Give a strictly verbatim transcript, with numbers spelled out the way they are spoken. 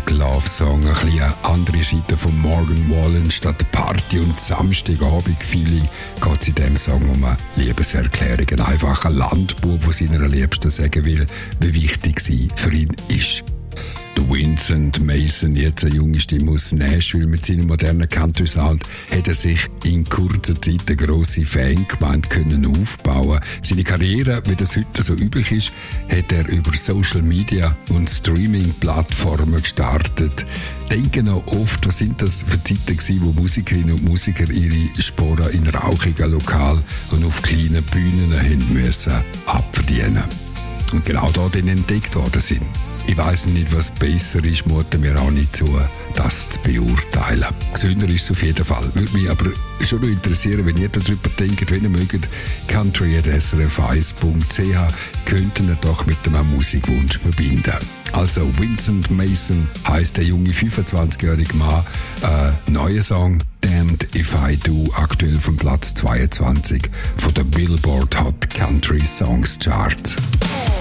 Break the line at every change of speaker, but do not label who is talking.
Classic Love Song, ein bisschen eine andere Seite von Morgan Wallen. Statt Party und Samstagabend-Feeling geht es in diesem Song um eine Liebeserklärung. Ein einfacher Landbub, der seiner Liebsten sagen will, wie wichtig sie für ihn ist. Der Vincent Mason, jetzt eine junge Stimme aus Nashville mit seinem modernen Country-Sound, hat er sich in kurzer Zeit eine grosse Fangemeinde können aufbauen. Seine Karriere, wie das heute so üblich ist, hat er über Social Media und Streaming-Plattformen gestartet. Denken noch oft, was sind das für Zeiten gewesen, wo Musikerinnen und Musiker ihre Sporen in rauchigen Lokalen und auf kleinen Bühnen haben müssen abverdienen. Und genau dort entdeckt worden sind. Ich weiss nicht, was besser ist, muten mir auch nicht zu, das zu beurteilen. Gesünder ist es auf jeden Fall. Würde mich aber schon noch interessieren, wenn ihr darüber denkt, wenn ihr mögt, country at s r f eins punkt c h könnten ihr doch mit einem Musikwunsch verbinden. Also Vincent Mason heisst der junge fünfundzwanzigjährige Mann, äh, neuer Song Damned If I Do, aktuell vom Platz zweiundzwanzig von der Billboard Hot Country Songs Chart.